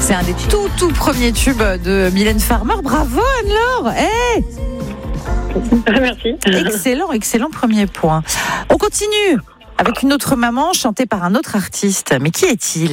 C'est un des tout premiers tubes de Mylène Farmer. Bravo Anne-Laure. Merci. Excellent premier point. On continue avec une autre maman chantée par un autre artiste. Mais qui est-il ?